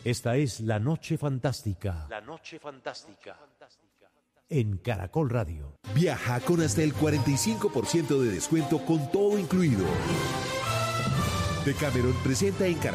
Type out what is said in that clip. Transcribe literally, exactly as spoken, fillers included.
Esta es La Noche Fantástica. La Noche Fantástica. En Caracol Radio. Viaja con hasta el cuarenta y cinco por ciento de descuento con todo incluido. Decameron presenta en Caracol